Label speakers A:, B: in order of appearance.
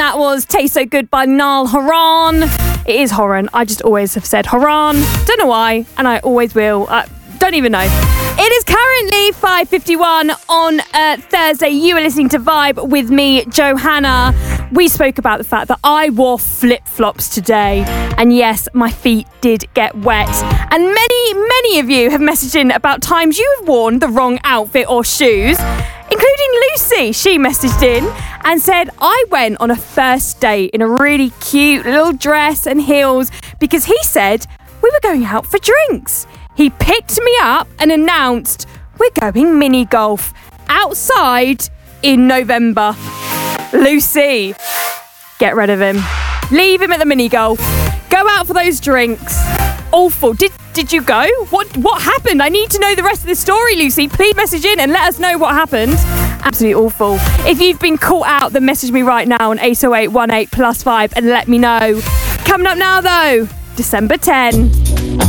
A: that was Taste So Good by Niall Horan. It is Horan. I just always have said Horan. Don't know why, and I always will. Don't even know. It is currently 5:51 on Thursday. You are listening to Vibe with me, Johanna. We spoke about the fact that I wore flip-flops today. And yes, my feet did get wet. And many of you have messaged in about times you have worn the wrong outfit or shoes, including Lucy. She messaged in and said, I went on a first date in a really cute little dress and heels because he said we were going out for drinks. He picked me up and announced we're going mini golf outside in November. Lucy, get rid of him. Leave him at the mini golf. Go out for those drinks. Awful. Did you go? What happened? I need to know the rest of the story, Lucy. Please message in and let us know what happened. Absolutely awful. If you've been caught out, then message me right now on 808 18 +5 and let me know. Coming up now, though, December 10.